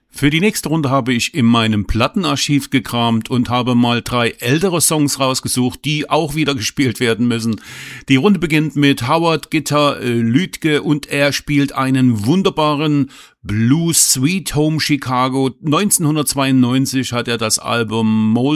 Für die nächste Runde habe ich in meinem Plattenarchiv gekramt und habe mal 3 ältere Songs rausgesucht, die auch wieder gespielt werden müssen. Die Runde beginnt mit Howard Gitter Lüdke und er spielt einen wunderbaren Blues Sweet Home Chicago. 1992 hat er das Album